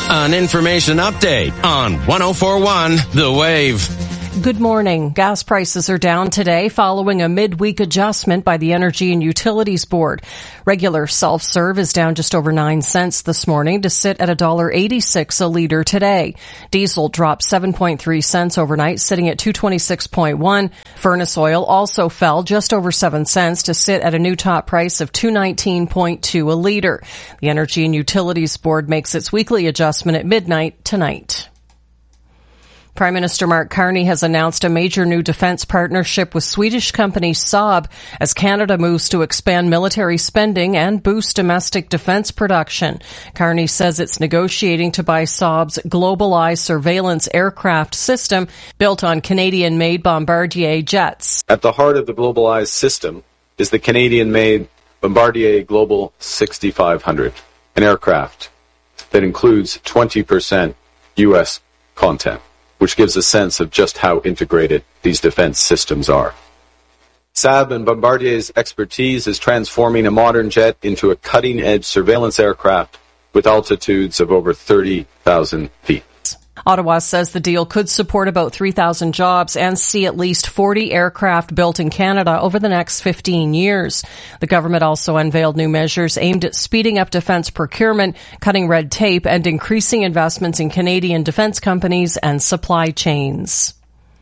An information update on 104.1 The Wave. Good morning. Gas prices are down today following a midweek adjustment by the Energy and Utilities Board. Regular self-serve is down just over 9 cents this morning to sit at $1.86 a litre today. Diesel dropped 7.3 cents overnight, sitting at $2.26.1. Furnace oil also fell just over 7 cents to sit at a new top price of $2.19.2 a litre. The Energy and Utilities Board makes its weekly adjustment at midnight tonight. Prime Minister Mark Carney has announced a major new defence partnership with Swedish company Saab as Canada moves to expand military spending and boost domestic defence production. Carney says it's negotiating to buy Saab's GlobalEye surveillance aircraft system built on Canadian-made Bombardier jets. At the heart of the GlobalEye system is the Canadian-made Bombardier Global 6500, an aircraft that includes 20% U.S. content, which gives a sense of just how integrated these defense systems are. Saab and Bombardier's expertise is transforming a modern jet into a cutting-edge surveillance aircraft with altitudes of over 30,000 feet. Ottawa says the deal could support about 3,000 jobs and see at least 40 aircraft built in Canada over the next 15 years. The government also unveiled new measures aimed at speeding up defence procurement, cutting red tape, and increasing investments in Canadian defence companies and supply chains.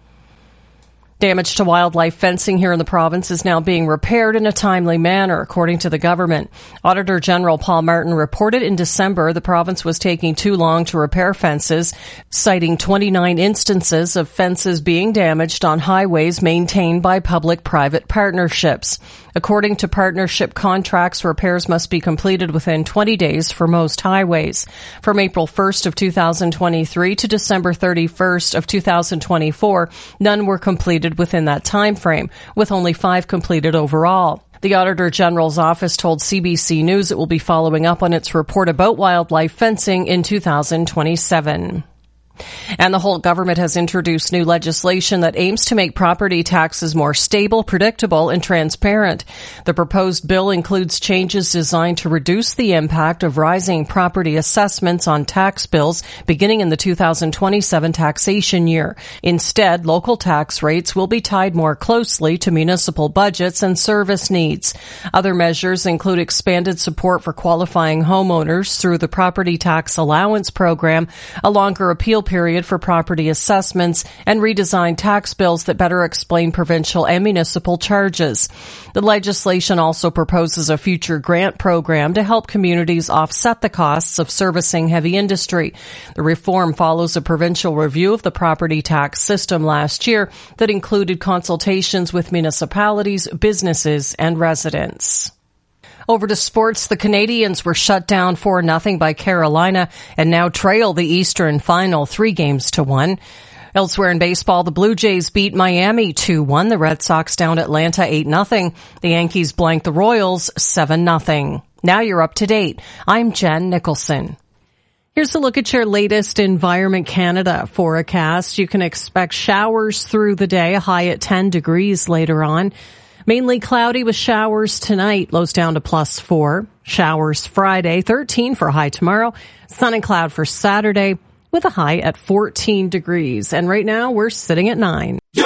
Damage to wildlife fencing here in the province is now being repaired in a timely manner, according to the government. Auditor General Paul Martin reported in December the province was taking too long to repair fences, citing 29 instances of fences being damaged on highways maintained by public-private partnerships. According to partnership contracts, repairs must be completed within 20 days for most highways. From April 1st of 2023 to December 31st of 2024, none were completed within that time frame, with only 5 completed overall. The Auditor General's office told CBC News it will be following up on its report about wildlife fencing in 2027. And the Holt government has introduced new legislation that aims to make property taxes more stable, predictable, and transparent. The proposed bill includes changes designed to reduce the impact of rising property assessments on tax bills beginning in the 2027 taxation year. Instead, local tax rates will be tied more closely to municipal budgets and service needs. Other measures include expanded support for qualifying homeowners through the Property Tax Allowance Program, a longer appeal period for property assessments, and redesigned tax bills that better explain provincial and municipal charges. The legislation also proposes a future grant program to help communities offset the costs of servicing heavy industry. The reform follows a provincial review of the property tax system last year that included consultations with municipalities, businesses, and residents. Over to sports, the Canadians were shut down 4-0 by Carolina and now trail the Eastern Final 3-1. Elsewhere in baseball, the Blue Jays beat Miami 2-1. The Red Sox down Atlanta 8-0. The Yankees blanked the Royals 7-0. Now you're up to date. I'm Jen Nicholson. Here's a look at your latest Environment Canada forecast. You can expect showers through the day, a high at 10 degrees later on. Mainly cloudy with showers tonight, lows down to +4. Showers Friday, 13 for a high tomorrow. Sun and cloud for Saturday with a high at 14 degrees. And right now we're sitting at 9.